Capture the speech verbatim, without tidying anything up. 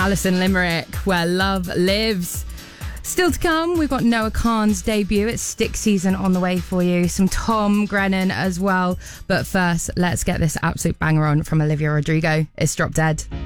Alison Limerick, Where Love Lives. Still to come, we've got Noah Kahan's debut. It's Stick season on the way for you. Some Tom Grennan as well. But first, let's get this absolute banger on from Olivia Rodrigo. It's Drop Dead.